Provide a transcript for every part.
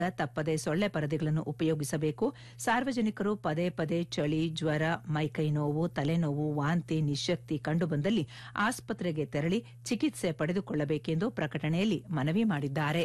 ತಪ್ಪದೆ ಸೊಳ್ಳೆ ಪರದೆಗಳನ್ನು ಉಪಯೋಗಿಸಬೇಕು. ಸಾರ್ವಜನಿಕರು ಪದೇ ಪದೇ ಚಳಿ, ಜ್ವರ, ಮೈಕೈ ನೋವು, ತಲೆನೋವು, ವಾಂತಿ, ನಿಶ್ಶಕ್ತಿ ಕಂಡುಬಂದಲ್ಲಿ ಆಸ್ಪತ್ರೆಗೆ ತೆರಳಿ ಚಿಕಿತ್ಸೆ ಪಡೆದುಕೊಳ್ಳಬೇಕೆಂದು ಪ್ರಕಟಣೆಯಲ್ಲಿ ಮನವಿ ಮಾಡಿದ್ದಾರೆ.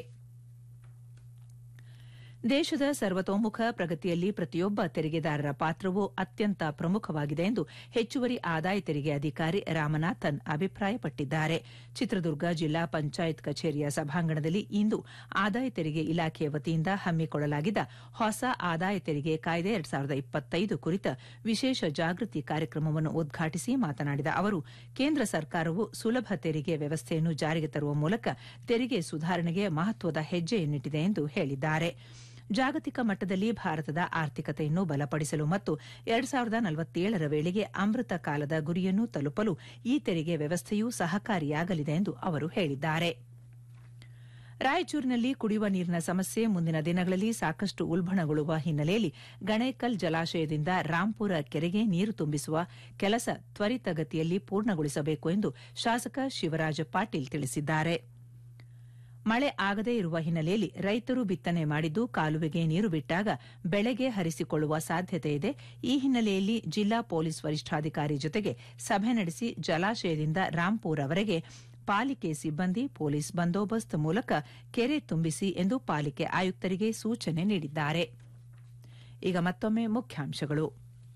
ದೇಶದ ಸರ್ವತೋಮುಖ ಪ್ರಗತಿಯಲ್ಲಿ ಪ್ರತಿಯೊಬ್ಬ ತೆರಿಗೆದಾರರ ಪಾತ್ರವು ಅತ್ಯಂತ ಪ್ರಮುಖವಾಗಿದೆ ಎಂದು ಹೆಚ್ಚುವರಿ ಆದಾಯ ತೆರಿಗೆ ಅಧಿಕಾರಿ ರಾಮನಾಥನ್ ಅಭಿಪ್ರಾಯಪಟ್ಟಿದ್ದಾರೆ. ಚಿತ್ರದುರ್ಗ ಜಿಲ್ಲಾ ಪಂಚಾಯತ್ ಕಚೇರಿಯ ಸಭಾಂಗಣದಲ್ಲಿ ಇಂದು ಆದಾಯ ತೆರಿಗೆ ಇಲಾಖೆ ವತಿಯಿಂದ ಹಮ್ಮಿಕೊಳ್ಳಲಾಗಿದ್ದ ಹೊಸ ಆದಾಯ ತೆರಿಗೆ ಕಾಯ್ದೆ 2025 ಕುರಿತ ವಿಶೇಷ ಜಾಗೃತಿ ಕಾರ್ಯಕ್ರಮವನ್ನು ಉದ್ಘಾಟಿಸಿ ಮಾತನಾಡಿದ ಅವರು, ಕೇಂದ್ರ ಸರ್ಕಾರವು ಸುಲಭ ತೆರಿಗೆ ವ್ಯವಸ್ಥೆಯನ್ನು ಜಾರಿಗೆ ತರುವ ಮೂಲಕ ತೆರಿಗೆ ಸುಧಾರಣೆಗೆ ಮಹತ್ವದ ಹೆಜ್ಜೆಯನ್ನಿಟ್ಟಿದೆ ಎಂದು ಹೇಳಿದ್ದಾರೆ. ಜಾಗತಿಕ ಮಟ್ಟದಲ್ಲಿ ಭಾರತದ ಆರ್ಥಿಕತೆಯನ್ನು ಬಲಪಡಿಸಲು ಮತ್ತು 2047ರ ವೇಳೆಗೆ ಅಮೃತ ಕಾಲದ ಗುರಿಯನ್ನು ತಲುಪಲು ಈ ತೆರಿಗೆ ವ್ಯವಸ್ಥೆಯೂ ಸಹಕಾರಿಯಾಗಲಿದೆ ಎಂದು ಅವರು ಹೇಳಿದ್ದಾರೆ. ರಾಯಚೂರಿನಲ್ಲಿ ಕುಡಿಯುವ ನೀರಿನ ಸಮಸ್ಯೆ ಮುಂದಿನ ದಿನಗಳಲ್ಲಿ ಸಾಕಷ್ಟು ಉಲ್ಬಣಗೊಳ್ಳುವ ಹಿನ್ನೆಲೆಯಲ್ಲಿ ಗಣೇಕಲ್ ಜಲಾಶಯದಿಂದ ರಾಂಪುರ ಕೆರೆಗೆ ನೀರು ತುಂಬಿಸುವ ಕೆಲಸ ತ್ವರಿತಗತಿಯಲ್ಲಿ ಪೂರ್ಣಗೊಳಿಸಬೇಕು ಎಂದು ಶಾಸಕ ಶಿವರಾಜ ಪಾಟೀಲ್ ತಿಳಿಸಿದ್ದಾರೆ. ಮಳೆ ಆಗದೇ ಇರುವ ಹಿನ್ನೆಲೆಯಲ್ಲಿ ರೈತರು ಬಿತ್ತನೆ ಮಾಡಿದ್ದು ಕಾಲುವೆಗೆ ನೀರು ಬಿಟ್ಟಾಗ ಬೆಳೆಗೆ ಹರಿಸಿಕೊಳ್ಳುವ ಸಾಧ್ಯತೆ ಇದೆ. ಈ ಹಿನ್ನೆಲೆಯಲ್ಲಿ ಜಿಲ್ಲಾ ಪೊಲೀಸ್ ವರಿಷ್ಠಾಧಿಕಾರಿ ಜೊತೆಗೆ ಸಭೆ ನಡೆಸಿ ಜಲಾಶಯದಿಂದ ರಾಂಪುರವರೆಗೆ ಪಾಲಿಕೆ ಸಿಬ್ಬಂದಿ ಪೊಲೀಸ್ ಬಂದೋಬಸ್ತ್ ಮೂಲಕ ಕೆರೆ ತುಂಬಿಸಿ ಎಂದು ಪಾಲಿಕೆ ಆಯುಕ್ತರಿಗೆ ಸೂಚನೆ ನೀಡಿದ್ದಾರೆ. ಈಗ ಮತ್ತೊಮ್ಮೆ ಮುಖ್ಯಾಂಶಗಳು.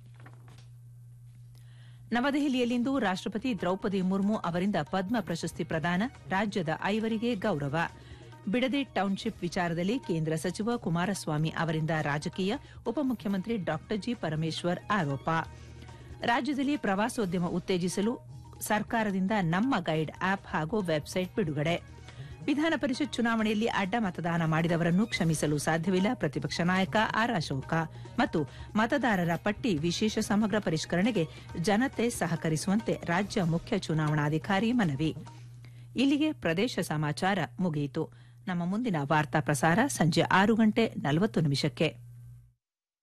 ನವದೆಹಲಿಯಲ್ಲಿಂದು ರಾಷ್ಟಪತಿ ದ್ರೌಪದಿ ಮುರ್ಮು ಅವರಿಂದ ಪದ್ಮ ಪ್ರಶಸ್ತಿ ಪ್ರದಾನ, ರಾಜ್ಯದ 5 ಗೌರವ. ಬಿಡದಿ ಟೌನ್ಶಿಪ್ ವಿಚಾರದಲ್ಲಿ ಕೇಂದ್ರ ಸಚಿವ ಕುಮಾರಸ್ವಾಮಿ ಅವರಿಂದ ರಾಜಕೀಯ, ಉಪಮುಖ್ಯಮಂತ್ರಿ ಡಾ ಜಿ ಪರಮೇಶ್ವರ್ ಆರೋಪ. ರಾಜ್ಯದಲ್ಲಿ ಪ್ರವಾಸೋದ್ಯಮ ಉತ್ತೇಜಿಸಲು ಸರ್ಕಾರದಿಂದ ನಮ್ಮ ಗೈಡ್ ಆಪ್ ಹಾಗೂ ವೆಬ್ಸೈಟ್ ಬಿಡುಗಡೆ. ವಿಧಾನ ಪರಿಷತ್ ಚುನಾವಣೆಯಲ್ಲಿ ಅಡ್ಡ ಮತದಾನ ಮಾಡಿದವರನ್ನು ಕ್ಷಮಿಸಲು ಸಾಧ್ಯವಿಲ್ಲ, ಪ್ರತಿಪಕ್ಷ ನಾಯಕ ಆರ್ ಅಶೋಕ. ಮತ್ತು ಮತದಾರರ ಪಟ್ಟಿ ವಿಶೇಷ ಸಮಗ್ರ ಪರಿಷ್ಕರಣೆಗೆ ಜನತೆ ಸಹಕರಿಸುವಂತೆ ರಾಜ್ಯ ಮುಖ್ಯ ಚುನಾವಣಾಧಿಕಾರಿ ಮನವಿ. ಇಲ್ಲಿಗೆ ಪ್ರದೇಶ ಸಮಾಚಾರ ಮುಗಿಯಿತು. ನಮ್ಮ ಮುಂದಿನ ವಾರ್ತಾ ಪ್ರಸಾರ ಸಂಜೆ 6:40 ನಿಮಿಷಕ್ಕೆ.